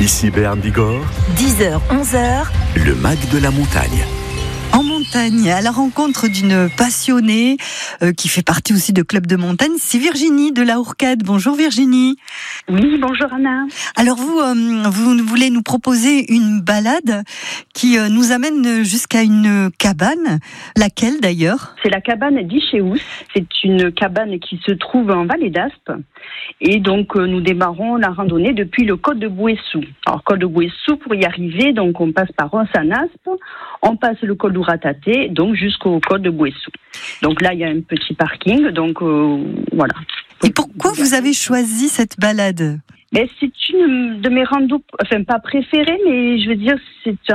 Ici Béarn Bigorre. 10h, 11h. Le MAG de la montagne. En montagne, à la rencontre d'une passionnée qui fait partie aussi de Club de montagne, c'est Virginie de la Hourcade. Bonjour Virginie. Oui, bonjour Anna. Alors vous voulez nous proposer une balade qui nous amène jusqu'à une cabane. Laquelle d'ailleurs ? C'est la cabane d'Ichéous. C'est une cabane qui se trouve en vallée d'Aspe. Et donc nous démarrons la randonnée depuis le col de Bouessou. Alors col de Bouessou, pour y arriver, donc on passe par Ros-en-Aspe, on passe le col d'Ourataté, donc jusqu'au col de Bouessou. Donc là il y a un petit parking, donc voilà. Et pourquoi vous avez choisi cette balade ? Mais c'est une de mes randos, enfin pas préférées, mais je veux dire c'est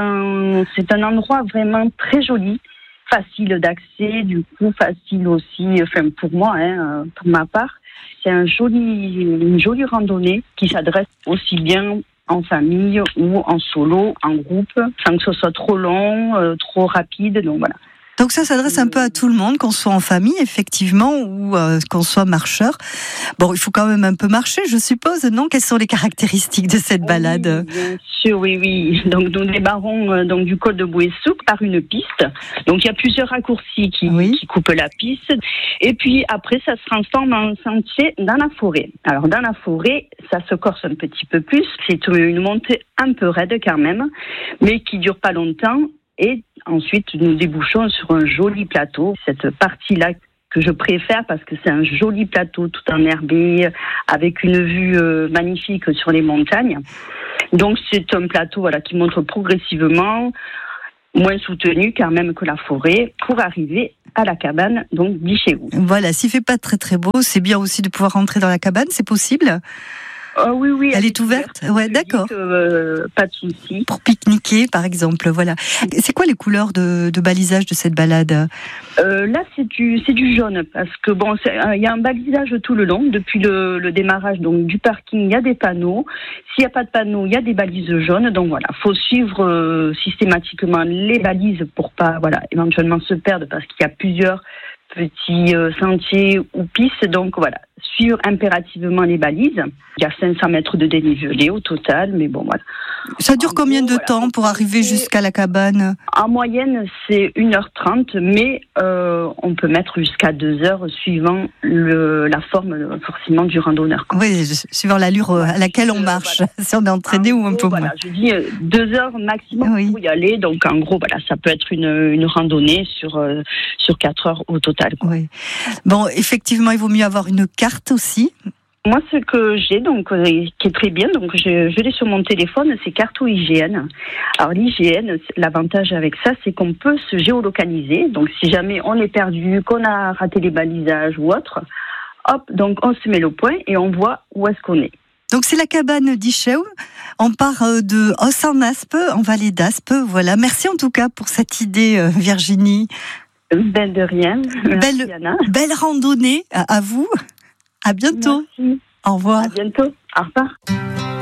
un endroit vraiment très joli, facile d'accès, du coup facile aussi, enfin pour moi, pour ma part. C'est une jolie randonnée qui s'adresse aussi bien en famille ou en solo, en groupe, sans que ce soit trop long, trop rapide, donc voilà. Donc ça s'adresse un peu à tout le monde, qu'on soit en famille effectivement ou qu'on soit marcheur. Bon, il faut quand même un peu marcher, je suppose, non ? Quelles sont les caractéristiques de cette balade ? Oui, bien sûr, oui. Donc nous démarrons donc du col de Bouessou par une piste. Donc il y a plusieurs raccourcis qui coupent la piste. Et puis après, ça se transforme en sentier dans la forêt. Alors dans la forêt, ça se corse un petit peu plus. C'est une montée un peu raide quand même, mais qui dure pas longtemps. Et ensuite, nous débouchons sur un joli plateau. Cette partie-là que je préfère parce que c'est un joli plateau tout enherbé, avec une vue magnifique sur les montagnes. Donc c'est un plateau qui monte progressivement, moins soutenu quand même que la forêt, pour arriver à la cabane donc d'Ichéous. Voilà, s'il fait pas très très beau, c'est bien aussi de pouvoir rentrer dans la cabane, c'est possible ? Oui. Elle est ouverte ? Ouais, d'accord. Pas de souci. Pour pique-niquer, par exemple, voilà. C'est quoi les couleurs de balisage de cette balade ? Là, c'est du jaune, parce que il y a un balisage tout le long, depuis le démarrage donc du parking, il y a des panneaux. S'il n'y a pas de panneaux, il y a des balises jaunes. Donc voilà, faut suivre systématiquement les balises pour pas éventuellement se perdre, parce qu'il y a plusieurs petits sentiers ou pistes. Donc voilà, suivre impérativement les balises. Il y a 500 mètres de dénivelé au total, mais bon voilà. Ça dure combien de temps pour arriver jusqu'à la cabane ? En moyenne, c'est 1h30, mais on peut mettre jusqu'à 2h suivant la forme forcément du randonneur. Oui, suivant l'allure à laquelle on marche, si on est entraîné ou un peu moins. Je dis 2 heures maximum pour y aller, donc en gros, ça peut être une randonnée sur 4 heures au total. Quoi. Oui. Bon, effectivement, il vaut mieux avoir une carte aussi. Moi, ce que j'ai, qui est très bien, donc je l'ai sur mon téléphone, c'est Carto IGN. Alors l'IGN, l'avantage avec ça, c'est qu'on peut se géolocaliser. Donc si jamais on est perdu, qu'on a raté les balisages ou autre, hop, donc on se met le point et on voit où est-ce qu'on est. Donc c'est la cabane d'Ichéous. On part de Ros-en-Aspe, en vallée d'Aspe. Voilà. Merci en tout cas pour cette idée, Virginie. De rien. Merci, Anna. Belle randonnée à vous. À bientôt. Merci. Au revoir. À bientôt. Au revoir.